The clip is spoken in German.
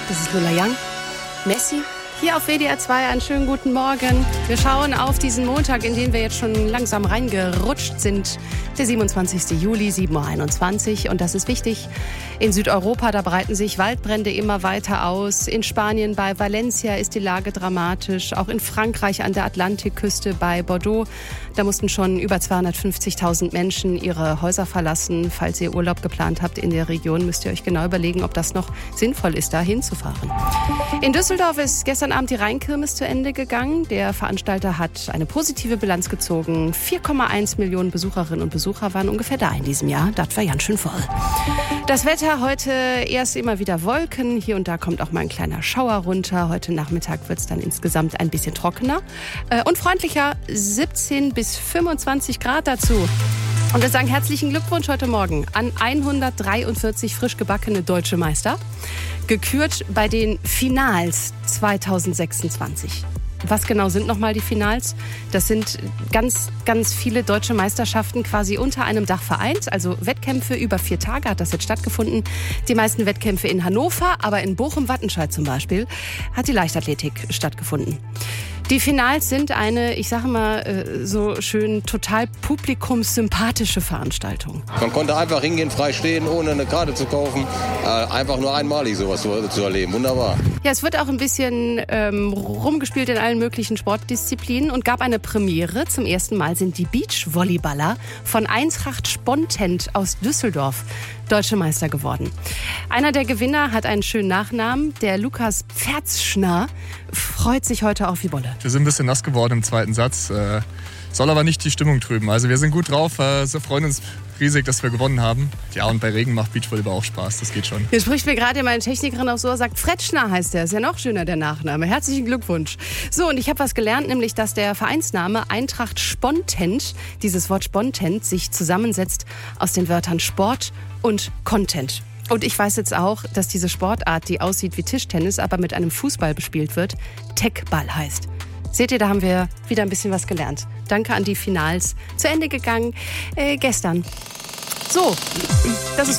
Das ist Lola Young. Messi. Hier auf WDR 2 einen schönen guten Morgen. Wir schauen auf diesen Montag, in den wir jetzt schon langsam reingerutscht sind. Der 27. Juli, 7.21 Uhr. Und das ist wichtig. In Südeuropa, da breiten sich Waldbrände immer weiter aus. In Spanien bei Valencia ist die Lage dramatisch. Auch in Frankreich an der Atlantikküste bei Bordeaux. Da mussten schon über 250.000 Menschen ihre Häuser verlassen. Falls ihr Urlaub geplant habt in der Region, müsst ihr euch genau überlegen, ob das noch sinnvoll ist, da hinzufahren. In Düsseldorf ist gestern Abend die Rheinkirmes zu Ende gegangen. Der Veranstalter hat eine positive Bilanz gezogen. 4,1 Millionen Besucherinnen und Besucher waren ungefähr da in diesem Jahr. Das war ganz schön voll. Das Wetter heute erst immer wieder Wolken. Hier und da kommt auch mal ein kleiner Schauer runter. Heute Nachmittag wird es dann insgesamt ein bisschen trockener und freundlicher. 17 bis 25 Grad dazu. Und wir sagen herzlichen Glückwunsch heute Morgen an 143 frisch gebackene deutsche Meister. Gekürt bei den Finals 2026. Was genau sind nochmal die Finals? Das sind ganz, ganz viele deutsche Meisterschaften quasi unter einem Dach vereint. Also Wettkämpfe über 4 Tage hat das jetzt stattgefunden. Die meisten Wettkämpfe in Hannover, aber in Bochum-Wattenscheid zum Beispiel hat die Leichtathletik stattgefunden. Die Finals sind eine, ich sage mal so schön, total publikumssympathische Veranstaltung. Man konnte einfach hingehen, frei stehen, ohne eine Karte zu kaufen. Einfach nur einmalig sowas zu erleben. Wunderbar. Ja, es wird auch ein bisschen rumgespielt in allen möglichen Sportdisziplinen und gab eine Premiere. Zum ersten Mal sind die Beachvolleyballer von Eintracht Spontent aus Düsseldorf Deutsche Meister geworden. Einer der Gewinner hat einen schönen Nachnamen. Der Lukas Pferzschner freut sich heute auch wie Bolle. Wir sind ein bisschen nass geworden im zweiten Satz. Soll aber nicht die Stimmung trüben. Also wir sind gut drauf, freuen uns riesig, dass wir gewonnen haben. Ja, und bei Regen macht Beachvolleyball auch Spaß, das geht schon. Hier spricht mir gerade meine Technikerin auch so, sagt Fretschner heißt der. Ist ja noch schöner, der Nachname. Herzlichen Glückwunsch. So, und ich habe was gelernt, nämlich, dass der Vereinsname Eintracht Spontent, dieses Wort Spontent, sich zusammensetzt aus den Wörtern Sport und Content. Und ich weiß jetzt auch, dass diese Sportart, die aussieht wie Tischtennis, aber mit einem Fußball bespielt wird, Techball heißt. Seht ihr, da haben wir wieder ein bisschen was gelernt. Danke an die Finals. Zu Ende gegangen gestern. So, das ist